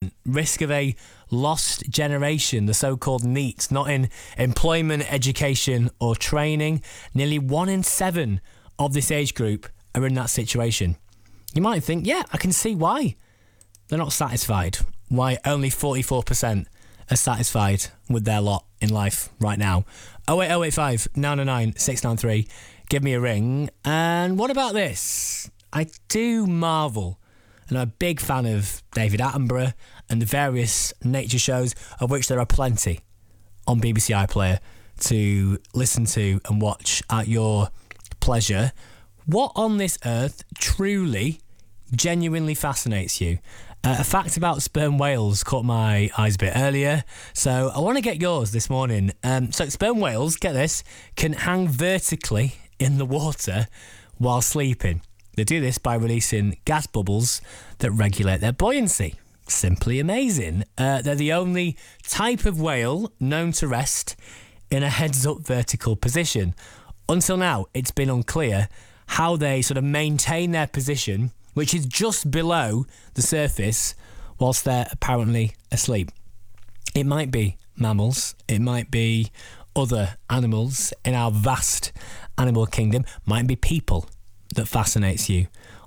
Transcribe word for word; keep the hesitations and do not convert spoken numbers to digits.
unemployment, risk of a lost generation, the so-called NEETs, not in employment, education or training. Nearly one in seven of this age group are in that situation. You might think, yeah, I can see why they're not satisfied, why only forty-four percent are satisfied with their lot in life right now. oh eight oh eight five, nine oh nine, six nine three. Give me a ring. And what about this? I do marvel, and I'm a big fan of David Attenborough and the various nature shows, of which there are plenty on B B C iPlayer to listen to and watch at your pleasure. What on this earth truly, genuinely fascinates you? Uh, a fact about sperm whales caught my eyes a bit earlier, so I want to get yours this morning. Um, so sperm whales, get this, can hang vertically in the water while sleeping. They do this by releasing gas bubbles that regulate their buoyancy. Simply amazing. Uh, they're the only type of whale known to rest in a heads-up vertical position. Until now, it's been unclear how they sort of maintain their position, which is just below the surface, whilst they're apparently asleep. It might be mammals, it might be other animals in our vast animal kingdom, might be people that fascinates you.